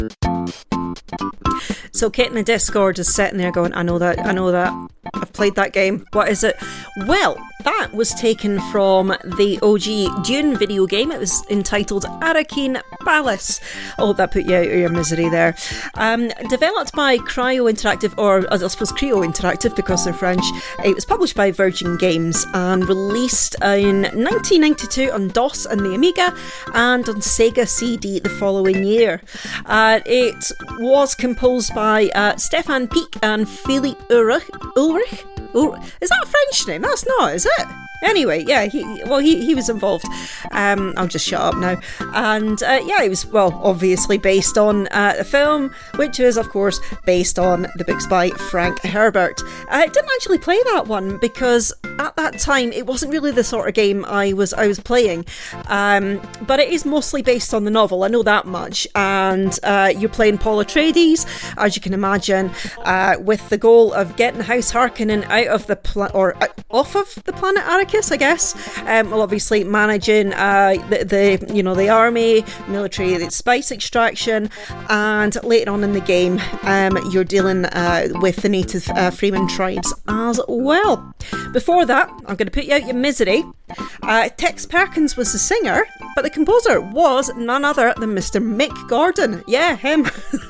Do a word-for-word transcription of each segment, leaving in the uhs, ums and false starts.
So Kate in the Discord is sitting there going, I know that, I know that, I've played that game, what is it? Well, that was taken from the O G Dune video game. It was entitled Arrakeen Palace. I hope that put you out of your misery there. Um, developed by Cryo Interactive, or I suppose Creo Interactive because they're French. It was published by Virgin Games and released in nineteen ninety-two on DOS and the Amiga, and on Sega C D the following year. Uh, it was composed by uh, Stefan Peek and Philippe Ulrich. Ulrich? Oh, is that a French name? That's not, is it? Anyway, yeah, he well, he, he was involved. Um, I'll just shut up now. And uh, yeah, it was, well, obviously based on uh, a film, which is, of course, based on the books by Frank Herbert. I didn't actually play that one because at that time it wasn't really the sort of game I was I was playing. Um, but it is mostly based on the novel, I know that much. And uh, you're playing Paul Atreides, as you can imagine, uh, with the goal of getting House Harkonnen out of the pla- or uh, off of the planet Arrakeen, I guess. Um, well, obviously managing uh, the, the you know the army, military, the spice extraction, and later on in the game, um, you're dealing uh, with the native uh, Freeman tribes as well. Before that, I'm going to put you out your misery. Uh, Tex Perkins was the singer, but the composer was none other than Mister Mick Gordon. Yeah, him.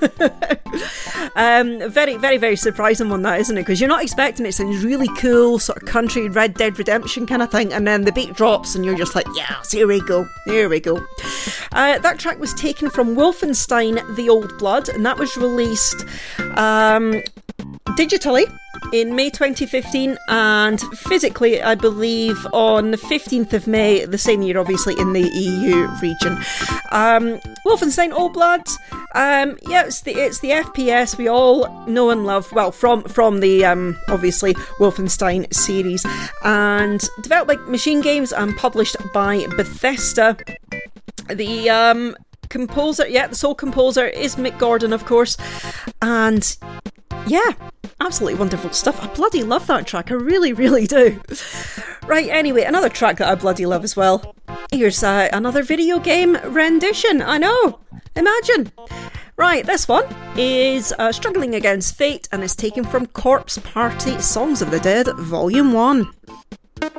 um, very, very, very surprising one, that, isn't it? Because you're not expecting it. Sounds really cool, sort of country Red Dead Redemption kind of thing, and then the beat drops and you're just like, yes, here we go, here we go. Uh, that track was taken from Wolfenstein The Old Blood, and that was released um, digitally in May twenty fifteen, and physically, I believe, on the fifteenth of May, the same year, obviously, in the E U region. Um, Wolfenstein Old Blood, um, yeah, it's the it's the F P S we all know and love, well, from, from the, um, obviously, Wolfenstein series, and developed by Machine Games and published by Bethesda. The, um... composer, yeah, the sole composer is Mick Gordon, of course, and yeah, absolutely wonderful stuff. I bloody love that track, I really, really do. Right, anyway, another track that I bloody love as well. Here's uh, another video game rendition, I know, imagine. Right, this one is uh, Struggling Against Fate, and is taken from Corpse Party Songs of the Dead Volume one.